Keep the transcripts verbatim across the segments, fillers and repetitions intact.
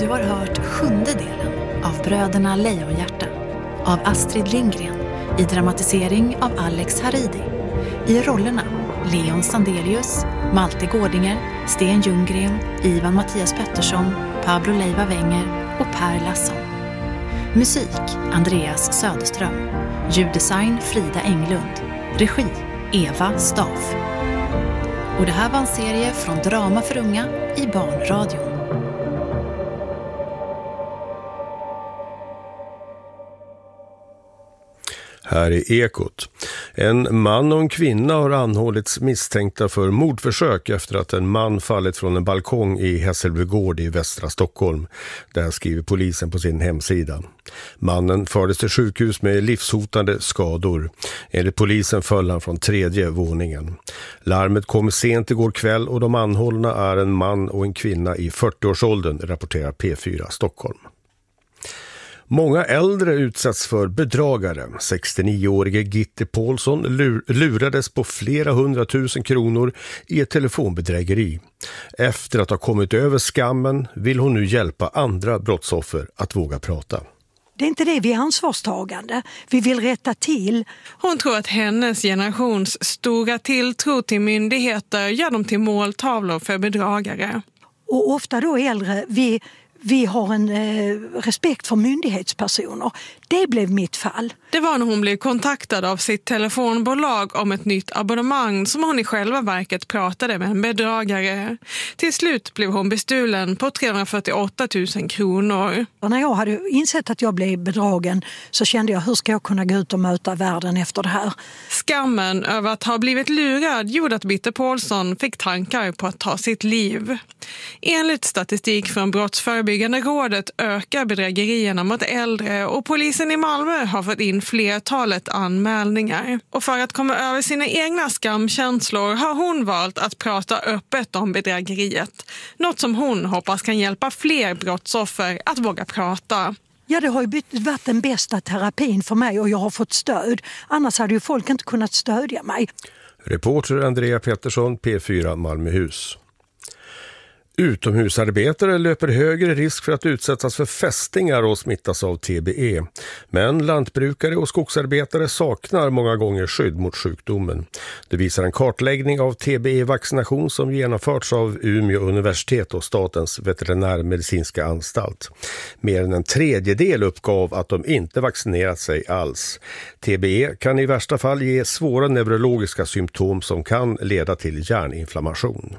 Du har hört sjunde delen av Bröderna Lejonhjärta av Astrid Lindgren i dramatisering av Alex Haridi. I rollerna Leon Sandelius, Malte Gårdinger, Sten Ljunggren, Ivan Mattias Pettersson, Pablo Leiva Wenger och Per Lasson. Musik Andreas Söderström. Ljuddesign Frida Englund. Regi Eva Staff. Och det här var en serie från Drama för unga i Barnradion. Här är Ekot. En man och en kvinna har anhållits misstänkta för mordförsök efter att en man fallit från en balkong i Hässelbygård i västra Stockholm. Där skriver polisen på sin hemsida. Mannen fördes till sjukhus med livshotande skador. Enligt polisen föll han från tredje våningen. Larmet kom sent igår kväll och de anhållna är en man och en kvinna i fyrtioårsåldern, rapporterar P fyra Stockholm. Många äldre utsätts för bedragare. sextionioårige Gitte Paulsson lurades på flera hundratusen kronor i ett telefonbedrägeri. Efter att ha kommit över skammen vill hon nu hjälpa andra brottsoffer att våga prata. Det är inte det, vi är ansvarstagande. Vi vill rätta till. Hon tror att hennes generations stora tilltro till myndigheter gör dem till måltavlor för bedragare. Och ofta då äldre, vi... Vi har en eh, respekt för myndighetspersoner. Det blev mitt fall. Det var när hon blev kontaktad av sitt telefonbolag om ett nytt abonnemang som hon i själva verket pratade med en bedragare. Till slut blev hon bestulen på trehundrafyrtioåtta tusen kronor. Och när jag hade insett att jag blev bedragen så kände jag, hur ska jag kunna gå ut och möta världen efter det här? Skammen över att ha blivit lurad gjorde att Gitte Paulsson fick tankar på att ta sitt liv. Enligt statistik från Brottsförebyggande rådet ökar bedrägerierna mot äldre och polisen i Malmö har fått in flertalet anmälningar. Och för att komma över sina egna skamkänslor har hon valt att prata öppet om bedrägeriet. Något som hon hoppas kan hjälpa fler brottsoffer att våga prata. Ja, det har ju varit den bästa terapin för mig och jag har fått stöd. Annars hade ju folk inte kunnat stödja mig. Reporter Andrea Pettersson, P fyra Malmöhus. Utomhusarbetare löper högre risk för att utsättas för fästingar och smittas av T B E. Men lantbrukare och skogsarbetare saknar många gånger skydd mot sjukdomen. Det visar en kartläggning av T B E-vaccination som genomförts av Umeå universitet och Statens veterinärmedicinska anstalt. Mer än en tredjedel uppgav att de inte vaccinerat sig alls. T B E kan i värsta fall ge svåra neurologiska symptom som kan leda till hjärninflammation.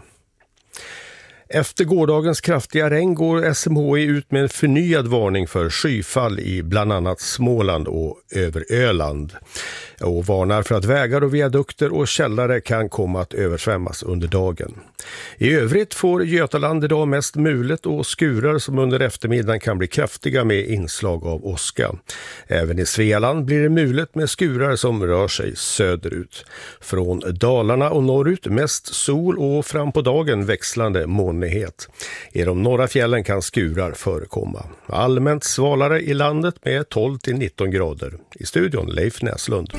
Efter gårdagens kraftiga regn går S M H I ut med en förnyad varning för skyfall i bland annat Småland och över Öland. Och varnar för att vägar och viadukter och källare kan komma att översvämmas under dagen. I övrigt får Götaland idag mest mulet och skurar som under eftermiddagen kan bli kraftiga med inslag av åska. Även i Svealand blir det mulet med skurar som rör sig söderut. Från Dalarna och norrut mest sol och fram på dagen växlande molnighet. I de norra fjällen kan skurar förekomma. Allmänt svalare i landet med tolv till nitton grader. I studion Leif Näslund.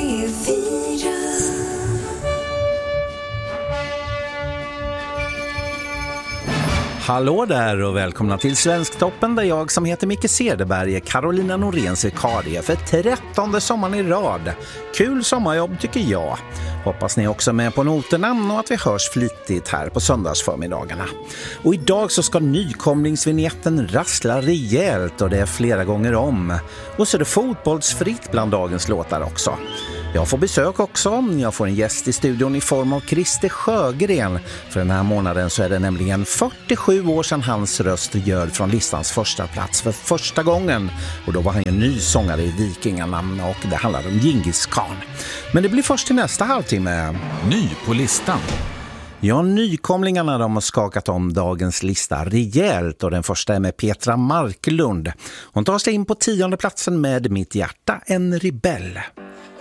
Hallå där och välkomna till Svensktoppen där jag som heter Micke Cederberg är Carolina Noréns vikarie för trettonde sommaren i rad. Kul sommarjobb tycker jag. Hoppas ni också är med på noterna och att vi hörs flitigt här på söndagsförmiddagarna. Och idag så ska nykomlingsvinjetten rassla rejält och det är flera gånger om. Och så är det fotbollsfritt bland dagens låtar också. Jag får besök också. Jag får en gäst i studion i form av Christer Sjögren. För den här månaden så är det nämligen fyrtiosju år sedan hans röst gör från listans första plats för första gången. Och då var han en ny sångare i Vikingarna och det handlar om Djingis Khan. Men det blir först till nästa halvtimme. Ny på listan. Ja, nykomlingarna de har skakat om dagens lista rejält och den första är med Petra Marklund. Hon tar sig in på tionde platsen med Mitt hjärta, en rebell.